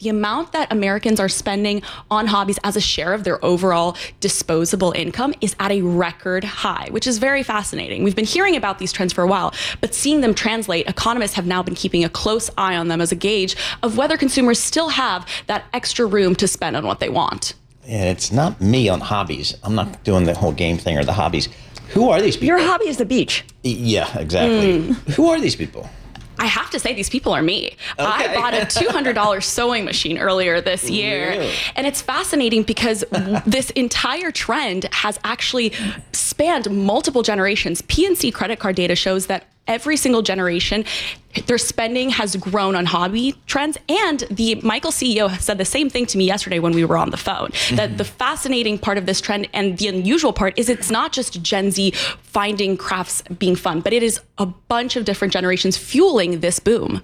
the amount that Americans are spending on hobbies as a share of their overall disposable income is at a record high, which is very fascinating. We've been hearing about these trends for a while, but seeing them translate, economists have now been keeping a close eye on them as a gauge of whether consumers still have that extra room to spend on what they want. And it's not me on hobbies. I'm not doing the whole game thing or the hobbies. Who are these people? Your hobby is the beach. Yeah, exactly. Who are these people? I have to say, these people are me. Okay. I bought a $200 sewing machine earlier this year. Really? And it's fascinating because this entire trend has actually spanned multiple generations. PNC credit card data shows that every single generation, their spending has grown on hobby trends. And the Michael CEO said the same thing to me yesterday when we were on the phone, that the fascinating part of this trend and the unusual part is it's not just Gen Z finding crafts being fun, but it is a bunch of different generations fueling this boom.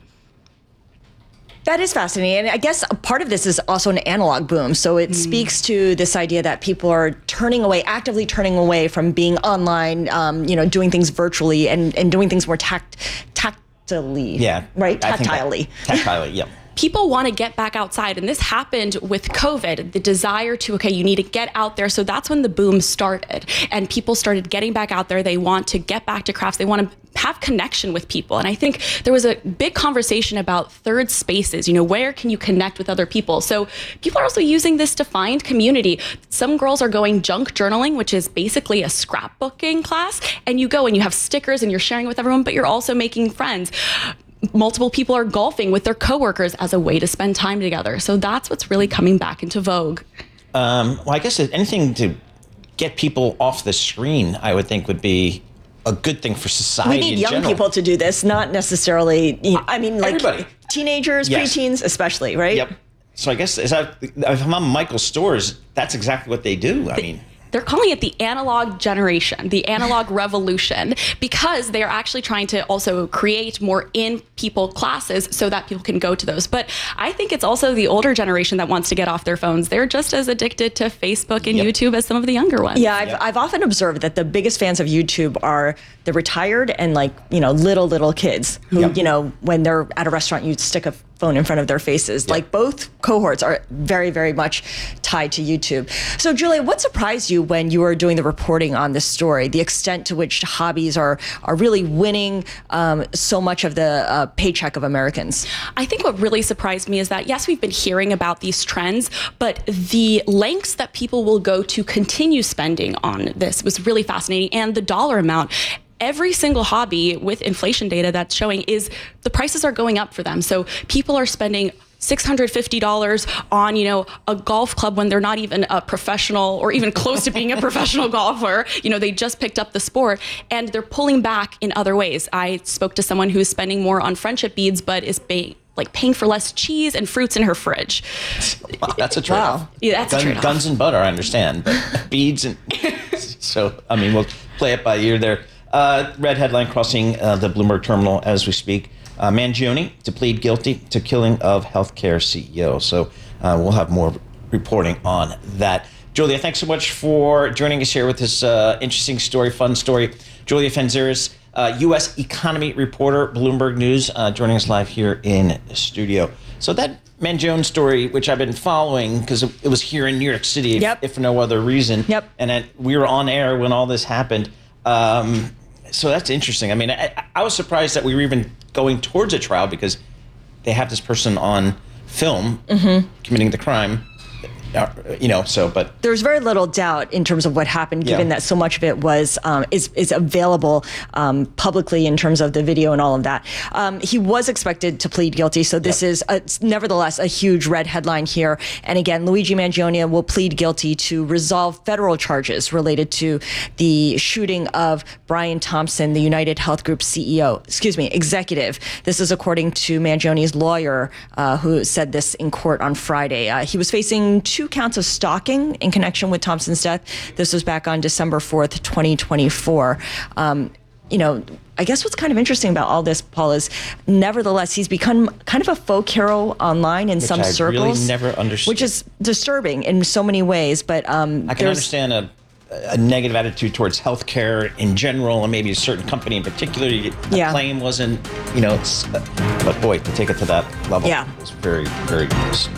That is fascinating. And I guess a part of this is also an analog boom. So it speaks to this idea that people are actively turning away from being online, doing things virtually and doing things more tactilely. Yeah. Right? I think Tactilely. Yep. People want to get back outside. And this happened with COVID, the desire to, you need to get out there. So that's when the boom started and people started getting back out there. They want to get back to crafts. They want to have connection with people. And I think there was a big conversation about third spaces, where can you connect with other people? So people are also using this to find community. Some girls are going junk journaling, which is basically a scrapbooking class. And you go and you have stickers and you're sharing with everyone, but you're also making friends. Multiple people are golfing with their coworkers as a way to spend time together. So that's what's really coming back into vogue. Well, I guess anything to get people off the screen, I would think would be a good thing for society. We need young people to do this, not necessarily, everybody. Teenagers, Yes. preteens especially, right? Yep. So I guess if I'm on Michael's stores, that's exactly what they do. They're calling it the analog generation, the analog revolution, because they're actually trying to also create more in-people classes so that people can go to those. But I think it's also the older generation that wants to get off their phones. They're just as addicted to Facebook and YouTube as some of the younger ones. Yeah, I've often observed that the biggest fans of YouTube are the retired and little kids who, when they're at a restaurant, you stick a phone in front of their faces. Yep. Like both cohorts are very, very much tied to YouTube. So Julia, what surprised you when you were doing the reporting on this story, the extent to which hobbies are really winning so much of the paycheck of Americans? I think what really surprised me is that, yes, we've been hearing about these trends, but the lengths that people will go to continue spending on this was really fascinating. And the dollar amount. Every single hobby with inflation data that's showing is the prices are going up for them. So people are spending $650 on, a golf club when they're not even a professional or even close to being a professional golfer. They just picked up the sport and they're pulling back in other ways. I spoke to someone who's spending more on friendship beads, but is paying for less cheese and fruits in her fridge. Wow, that's a trade-off. Wow. Yeah, that's a trade-off. Guns and butter, I understand, but beads and so we'll play it by ear there. Red headline crossing the Bloomberg terminal as we speak. Mangione to plead guilty to killing of healthcare CEO. So we'll have more reporting on that. Julia, thanks so much for joining us here with this interesting story, fun story. Julia Fenzeris, U.S. economy reporter, Bloomberg News, joining us live here in studio. So that Mangione story, which I've been following because it was here in New York City, if for no other reason. Yep. And we were on air when all this happened. So that's interesting. I was surprised that we were even going towards a trial because they have this person on film committing the crime. But there's very little doubt in terms of what happened, given that so much of it was is available publicly in terms of the video and all of that. He was expected to plead guilty, so this is nevertheless a huge red headline here. And again, Luigi Mangione will plead guilty to resolve federal charges related to the shooting of Brian Thompson, the United Health Group executive. This is according to Mangione's lawyer, who said this in court on Friday. He was facing 2 counts of stalking in connection with Thompson's death. This was back on December 4th, 2024. I guess what's kind of interesting about all this, Paul, is nevertheless, he's become kind of a folk hero online in some circles. Really never understood. Which is disturbing in so many ways. But I can understand a negative attitude towards healthcare in general, and maybe a certain company in particular. The claim wasn't, but boy, to take it to that level was very, very